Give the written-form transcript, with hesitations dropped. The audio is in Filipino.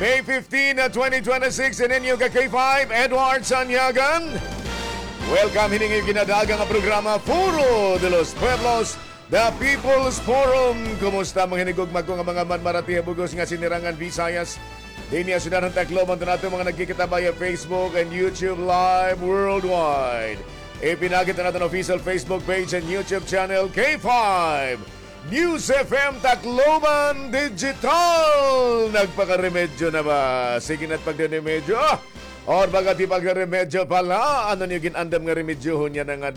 May 15, 2026, ininyo ka K5, Edward Sanyagan. Welcome, hiningi ginadagang ang programa Foro de los Pueblos, The People's Forum. Kumusta mga hinigugmag ko nga mga manmarati bugos nga sinirangan Visayas? Dinya sila ng Tacloban ito natin mga nagkikitabay ang Facebook and YouTube Live worldwide. Ipinagit na natin official Facebook page and YouTube channel K5 News FM Tacloban Digital. Nagpakaremedyo na ba? Sige na't pagdinimedyo. Or baga di pagkaremedyo pala, ano niyo ginandam nga remedyohon yan nga